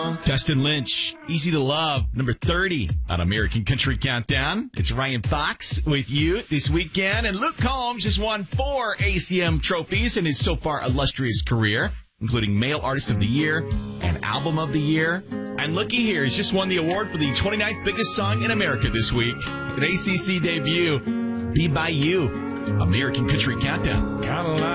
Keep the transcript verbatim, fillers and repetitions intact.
Dustin Lynch, Easy to Love, number thirty on American Country Countdown. It's Ryan Fox with you this weekend, and Luke Combs has won four A C M trophies in his so far illustrious career, including Male Artist of the Year and Album of the Year. And looky here, he's just won the award for the twenty-ninth biggest song in America this week. An A C C debut, Be By You, American Country Countdown.